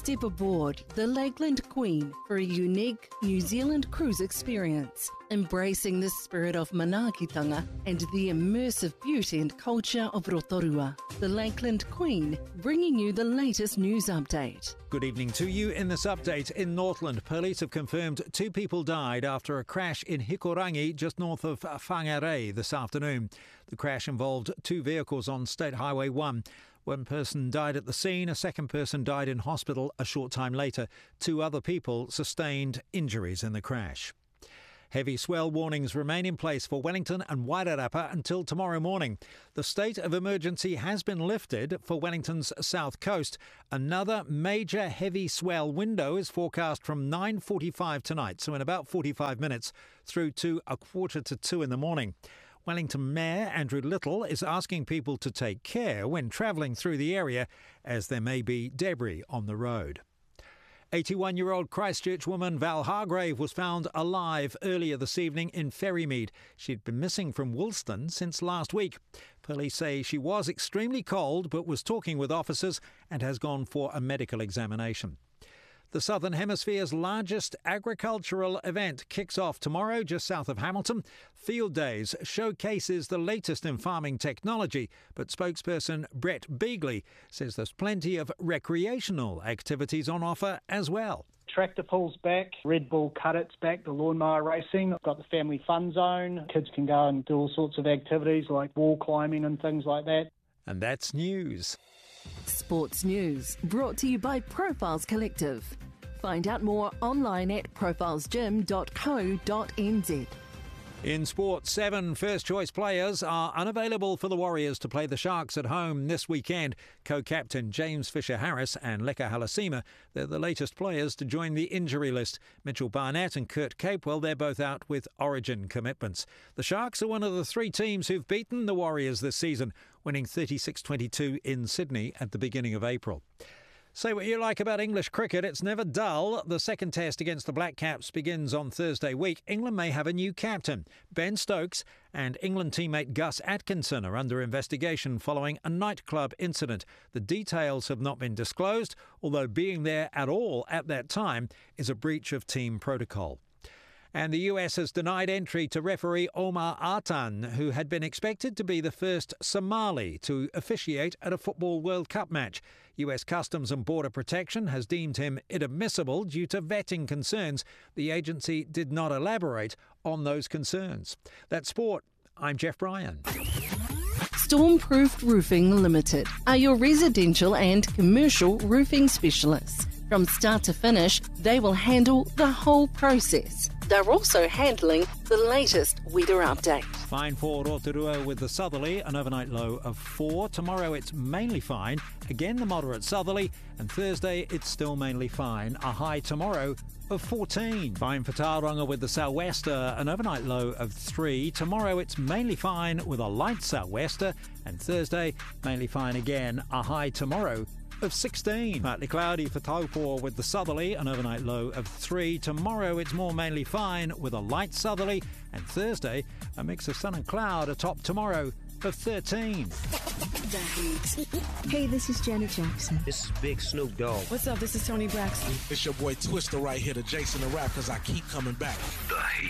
Step aboard the Lakeland Queen for a unique New Zealand cruise experience, embracing the spirit of manaakitanga and the immersive beauty and culture of Rotorua. The Lakeland Queen, bringing you the latest news update. Good evening to you. In this update, in Northland, police have confirmed 2 people died after a crash in Hikorangi, just north of Whangarei this afternoon. The crash involved 2 vehicles on State Highway 1. 1 person died at the scene, a second person died in hospital a short time later. 2 other people sustained injuries in the crash. Heavy swell warnings remain in place for Wellington and Wairarapa until tomorrow morning. The state of emergency has been lifted for Wellington's south coast. Another major heavy swell window is forecast from 9:45 tonight, so in about 45 minutes, through to 1:45 in the morning. Wellington Mayor Andrew Little is asking people to take care when travelling through the area, as there may be debris on the road. 81-year-old Christchurch woman Val Hargrave was found alive earlier this evening in Ferrymead. She'd been missing from Woolston since last week. Police say she was extremely cold but was talking with officers and has gone for a medical examination. The Southern Hemisphere's largest agricultural event kicks off tomorrow just south of Hamilton. Field Days showcases the latest in farming technology, but spokesperson Brett Beagley says there's plenty of recreational activities on offer as well. Tractor pulls back, Red Bull Cut-It's back, the lawnmower racing. I've got the family fun zone. Kids can go and do all sorts of activities like wall climbing and things like that. And that's news. Sports news brought to you by Profiles Collective. Find out more online at profilesgym.co.nz. In sport, 7 first-choice players are unavailable for the Warriors to play the Sharks at home this weekend. Co-captain James Fisher-Harris and Leka Halasima, they're the latest players to join the injury list. Mitchell Barnett and Kurt Capewell, they're both out with origin commitments. The Sharks are one of the 3 teams who've beaten the Warriors this season, winning 36-22 in Sydney at the beginning of April. Say what you like about English cricket, it's never dull. The second test against the Black Caps begins on Thursday week. England may have a new captain. Ben Stokes and England teammate Gus Atkinson are under investigation following a nightclub incident. The details have not been disclosed, although being there at all at that time is a breach of team protocol. And the US has denied entry to referee Omar Artan, who had been expected to be the first Somali to officiate at a Football World Cup match. US Customs and Border Protection has deemed him inadmissible due to vetting concerns. The agency did not elaborate on those concerns. That's sport. I'm Jeff Bryan. Stormproof Roofing Limited are your residential and commercial roofing specialists. From start to finish, they will handle the whole process. They're also handling the latest weather update. Fine for Rotorua with the southerly, an overnight low of 4. Tomorrow it's mainly fine. Again the moderate southerly. And Thursday it's still mainly fine. A high tomorrow of 14. Fine for Tauranga with the sou'wester, an overnight low of 3. Tomorrow it's mainly fine with a light sou'wester. And Thursday mainly fine again. A high tomorrow of 16. Partly cloudy for Taupo with the southerly, an overnight low of 3. Tomorrow it's more mainly fine with a light southerly, and Thursday a mix of sun and cloud atop tomorrow of 13. Hey, this is Janet Jackson. This is Big Snoop Dogg. What's up? This is Tony Braxton. It's your boy Twister right here, the Jason the Rap, because I keep coming back.